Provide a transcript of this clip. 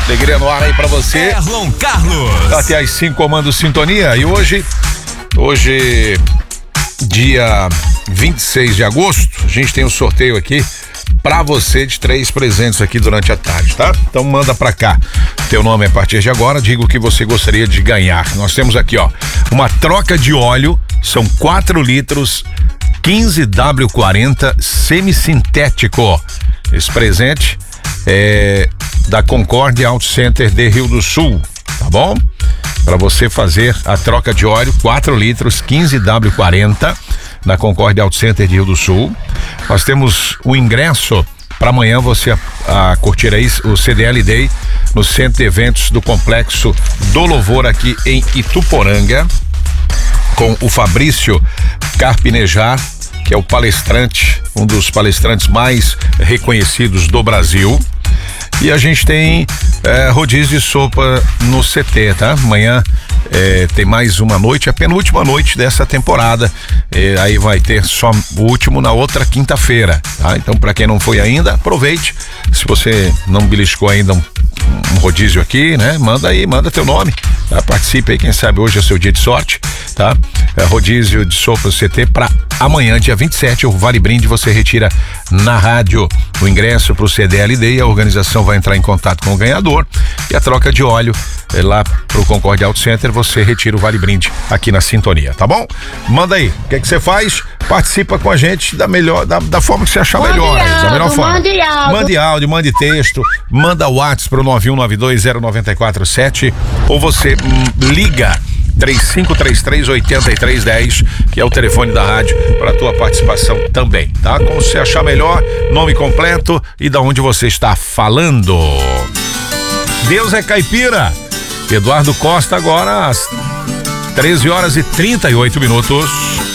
Alegria no ar aí pra você. Erlon Carlos. Até às 5 comando Sintonia. E hoje, dia 26 de agosto, a gente tem um sorteio aqui pra você de 3 presentes aqui durante a tarde, tá? Então manda pra cá teu nome a partir de agora, diga o que você gostaria de ganhar. Nós temos aqui, ó, uma troca de óleo, são 4 litros, 15W40 semissintético. Esse presente é da Concórdia Auto Center de Rio do Sul, tá bom? Para você fazer a troca de óleo, 4 litros, 15W40 na Concórdia Auto Center de Rio do Sul. Nós temos o ingresso para amanhã você curtir aí o CDL Day no Centro de Eventos do Complexo do Louvor aqui em Ituporanga, com o Fabrício Carpinejar, que é o palestrante, um dos palestrantes mais reconhecidos do Brasil. E a gente tem rodízio de sopa no CT, tá? Amanhã tem mais uma noite, a penúltima noite dessa temporada. Aí vai ter só o último na outra quinta-feira, tá? Então, para quem não foi ainda, aproveite. Se você não beliscou ainda um rodízio aqui, né? Manda teu nome, tá? Participe aí, quem sabe hoje é seu dia de sorte, tá? Rodízio de sopa CT para amanhã, dia 27, o Vale Brinde você retira na rádio o ingresso pro CDLD e a organização vai entrar em contato com o ganhador e a troca de óleo lá pro Concórdia Auto Center, você retira o Vale Brinde aqui na Sintonia, tá bom? Manda aí, o que você faz? Participa com a gente da forma que você achar melhor. Da melhor forma. Mande áudio, mande texto, manda WhatsApp pro 91920947 ou você liga 3533-8310, que é o telefone da rádio para tua participação também, tá? Como você achar melhor, nome completo e da onde você está falando. Deus é caipira. Eduardo Costa agora às 13h38.